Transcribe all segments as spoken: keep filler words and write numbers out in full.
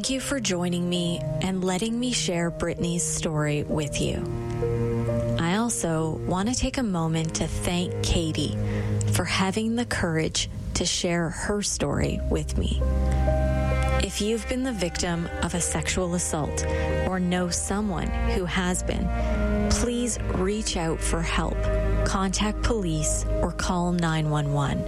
Thank you for joining me and letting me share Brittany's story with you. I also want to take a moment to thank Katie for having the courage to share her story with me. If you've been the victim of a sexual assault or know someone who has been, please reach out for help, contact police, or call nine one one.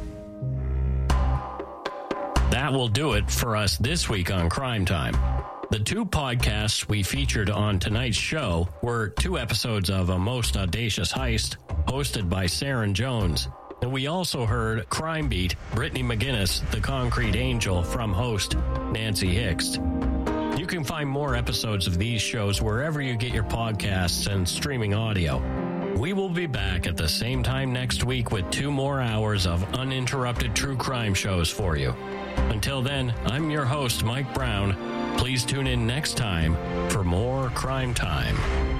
That will do it for us this week on Crime Time. The two podcasts we featured on tonight's show were two episodes of A Most Audacious Heist, hosted by Saren Jones. And we also heard Crime Beat, Brittany McGinnis, the Concrete Angel, from host Nancy Hicks. You can find more episodes of these shows wherever you get your podcasts and streaming audio. We will be back at the same time next week with two more hours of uninterrupted true crime shows for you. Until then, I'm your host, Mike Brown. Please tune in next time for more Crime Time.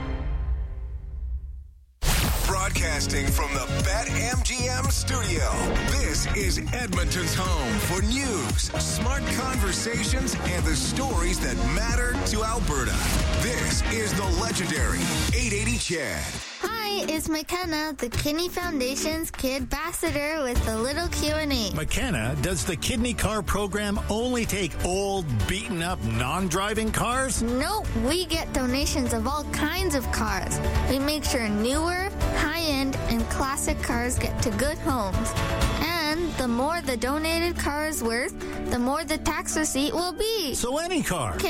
Broadcasting from the BetMGM studio, this is Edmonton's home for news, smart conversations, and the stories that matter to Alberta. This is the legendary eight eighty Chad. Hi, it's McKenna, the Kidney Foundation's Kid Ambassador with a little Q and A. McKenna, does the Kidney Car Program only take old, beaten-up, non-driving cars? Nope, we get donations of all kinds of cars. We make sure newer, high-end, and classic cars get to good homes. And the more the donated car is worth, the more the tax receipt will be. So any car?